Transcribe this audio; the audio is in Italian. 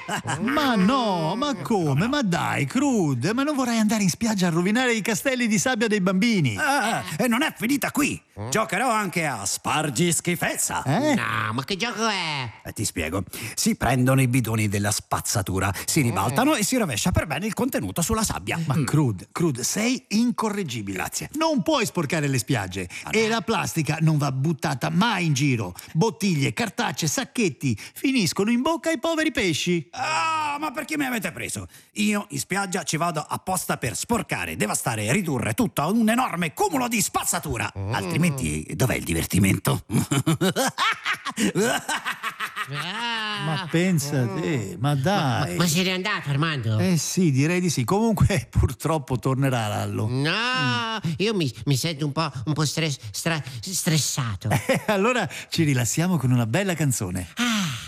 Ma no, ma come? Ma dai, Crude, ma non vorrai andare in spiaggia a rovinare i castelli di sabbia dei bambini? E non è finita qui. Giocherò anche a spargi schifezza. No, ma che gioco è? Ti spiego. Si prendono i bidoni della spazzatura, si ribaltano e si rovescia per bene il contenuto sulla sabbia. Ma Crude, sei incorreggibile. Grazie. Non puoi sporcare le spiagge. E la plastica non va buttata mai in giro. Bottiglie, cartacce, sacchetti finiscono in bocca ai poveri pesci. Ma perché mi avete preso? Io in spiaggia ci vado apposta per sporcare, devastare e ridurre tutto a un enorme cumulo di spazzatura. Altrimenti dov'è il divertimento? Ma pensa te, ma dai. Ma sei riandato, Armando? Sì, direi di sì. Comunque purtroppo tornerà Lallo. No, io mi sento un po' stressato. Allora ci rilassiamo con una bella canzone.